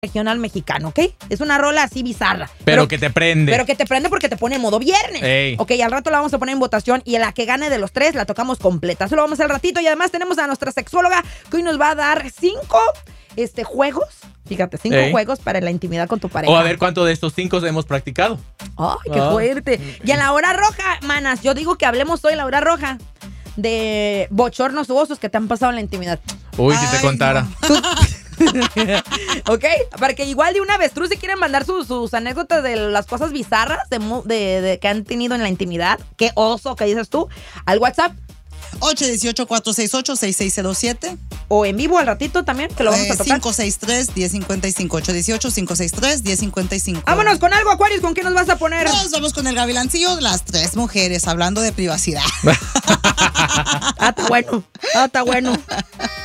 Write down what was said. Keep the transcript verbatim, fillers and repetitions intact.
regional mexicano, ¿ok? Es una rola así bizarra. Pero, pero que te prende. Pero que te prende porque te pone en modo viernes. Ey. Ok, al rato la vamos a poner en votación y la que gane de los tres la tocamos completa. Eso lo vamos a hacer al ratito y además tenemos a nuestra sexóloga que hoy nos va a dar cinco este, juegos. Fíjate, cinco Ey. juegos para la intimidad con tu pareja. O a ver cuánto de estos cinco hemos practicado. ¡Ay, qué Ah. fuerte! Y en la hora roja, manas, yo digo que hablemos hoy en la hora roja de bochornos u osos que te han pasado en la intimidad. Uy, si Ay, te contara. no. ¿Ok? Para que igual de una avestruz si quieren mandar sus, sus anécdotas de las cosas bizarras de, mu- de- de que han tenido en la intimidad. ¿Qué oso que dices tú? Al WhatsApp ocho uno ocho, cuatro seis ocho, seis seis cero siete. o en vivo al ratito también, que lo vamos a tocar. cinco seis tres, uno cero cinco cinco. ocho uno ocho, cinco seis tres, uno cero cinco cinco. Vámonos con algo, Aquarius. ¿Con qué nos vas a poner? Nos vamos con el gavilancillo de las tres mujeres, hablando de privacidad. Ah, está bueno. Ah, está bueno.